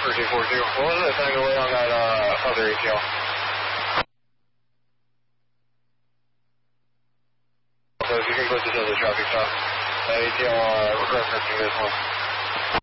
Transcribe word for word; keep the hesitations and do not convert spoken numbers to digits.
two four two. What was the time delay on that uh, other A T L? So if you can put this as a traffic stop. That A T L uh, referencing this one.